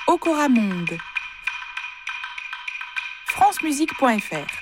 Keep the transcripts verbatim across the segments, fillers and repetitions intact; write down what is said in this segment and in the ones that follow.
Okora Monde. francemusique point f r.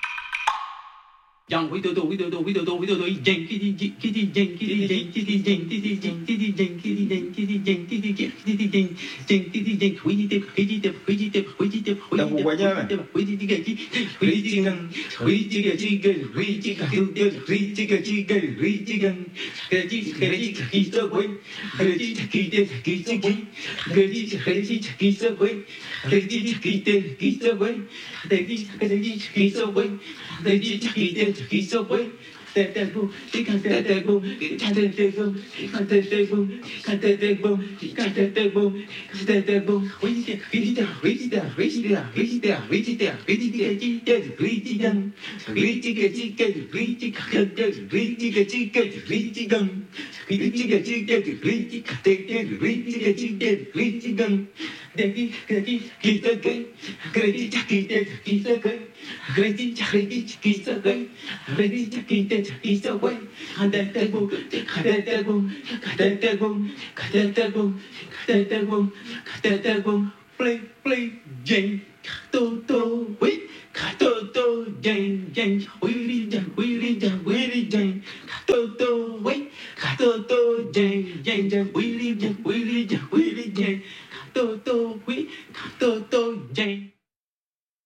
Young we do do we do do we do do we do do jing kitty jing kitty jing kitty jing kitty jing kitty jing kitty jing kitty jing kitty jing kitty jing kitty jing jing kitty jing we dip we dip we dip we dip we dip we dip we dip we dip we dip we dip we dip we dip we dip we dip we dip cái gì cái gì cái gì quên cái gì cái gì cái gì quên cái gì cái gì cái gì quên cái gì cái gì cái gì quên cái gì cái gì cái gì quên cái gì cái gì He's so way. That that boom, he got that that boom, he got that that boom, he got that that boom, got that that boom, he got that that boom, that that boom. Raise it, raise it, raise it, raise it, raise it, raise it, raise it, raise it, raise it, young, raise it, raise it, raise it, raise it, raise it, raise it, raise it, young, raise it, raise it, raise it, raise it, raise it, raise it, young. Daddy, daddy, he's a good, great, he's a he's a good, great, he's a good, great, he's a way. And that that boom, that that boom, that that boom, that that boom, that that boom, that that boom. Play, play, jing, to to, wait, to to, jing, jing, weedy, jing, weedy, jing, weedy, jing, to to, wait, to to, jing, jing, jing, weedy, jing,